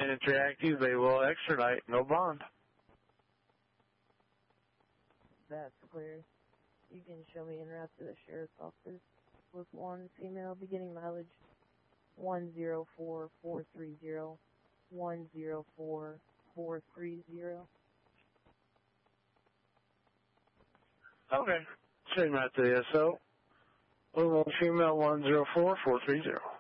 and if you're active, they will extradite, no bond. That's clear. You can show me en route to the sheriff's office with one female, beginning mileage 104430, 104430. Okay. Same right to the SO. One female 104430.